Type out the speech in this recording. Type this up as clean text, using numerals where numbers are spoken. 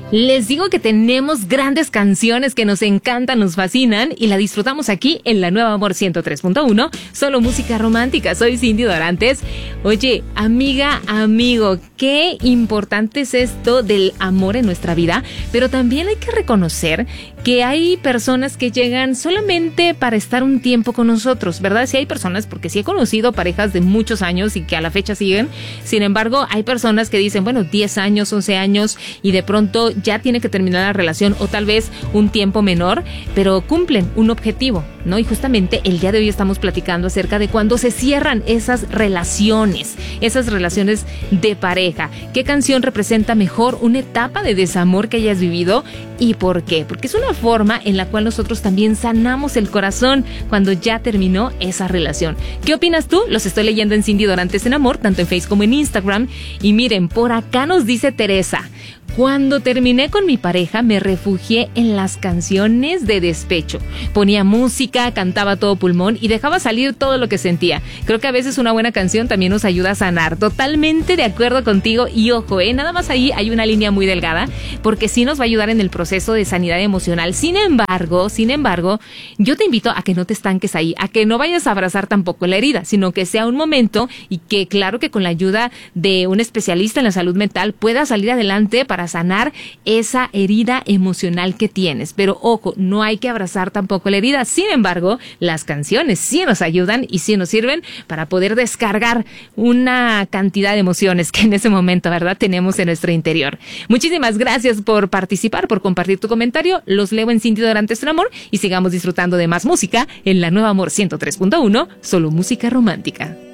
Les digo que tenemos grandes canciones que nos encantan, nos fascinan y la disfrutamos aquí en la Nueva Amor 103.1, solo música romántica. Soy Cindy Dorantes. Oye, amiga, amigo, qué importante es esto del amor en nuestra vida, pero también hay que reconocer que hay personas que llegan solamente para estar un tiempo con nosotros, ¿verdad? Sí hay personas, porque sí he conocido parejas de muchos años y que a la fecha siguen. Sin embargo, hay personas que dicen, bueno, 10 años, 11 años y de pronto ya tiene que terminar la relación o tal vez un tiempo menor, pero cumplen un objetivo, ¿no? Y justamente el día de hoy estamos platicando acerca de cuando se cierran esas relaciones de pareja. ¿Qué canción representa mejor una etapa de desamor que hayas vivido y por qué? Porque es una forma en la cual nosotros también sanamos el corazón cuando ya terminó esa relación. ¿Qué opinas tú? Los estoy leyendo en Cindy Dorantes en Amor, tanto en Facebook como en Instagram. Y miren, por acá nos dice Teresa: cuando terminé con mi pareja me refugié en las canciones de despecho. Ponía música, cantaba a todo pulmón y dejaba salir todo lo que sentía. Creo que a veces una buena canción también nos ayuda a sanar. Totalmente de acuerdo contigo y ojo, nada más ahí hay una línea muy delgada porque sí nos va a ayudar en el proceso de sanidad emocional. Sin embargo, yo te invito a que no te estanques ahí, a que no vayas a abrazar tampoco la herida, sino que sea un momento y que claro que con la ayuda de un especialista en la salud mental puedas salir adelante para sanar esa herida emocional que tienes. Pero ojo, no hay que abrazar tampoco la herida. Sin embargo, las canciones sí nos ayudan y sí nos sirven para poder descargar una cantidad de emociones que en ese momento, ¿verdad?, tenemos en nuestro interior. Muchísimas gracias por participar, por compartir tu comentario. Los leo en Cindy Dorantes en Amor y sigamos disfrutando de más música en la Nueva Amor 103.1, solo música romántica.